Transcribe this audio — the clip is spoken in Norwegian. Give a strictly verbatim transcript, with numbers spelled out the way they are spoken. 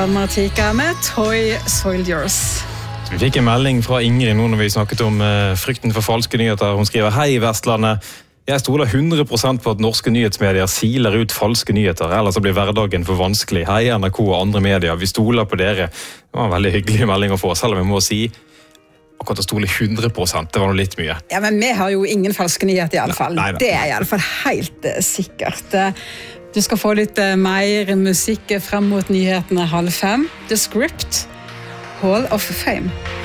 Martika med Toy Soldiers. Vi fikk en melding fra Ingrid nå når vi snakket om uh, frykten for falske nyheter. Hun skriver: Hei Vestlandet, jeg stoler hundre prosent på at norske nyhetsmedier siler ut falske nyheter, ellers blir hverdagen for vanskelig. Hei N R K og andre medier, vi stoler på dere. Det var en veldig hyggelig melding å få, selv om jeg må si akkurat å stole hundre prosent, det var noe litt mye. Ja, men vi har jo ingen falske nyheter i alle fall. Nei, nei, nei. Det er i alle fall helt uh, sikkert. Du skal få litt uh, mer musikk frem mot nyhetene halv fem. The Script, Hall of Fame.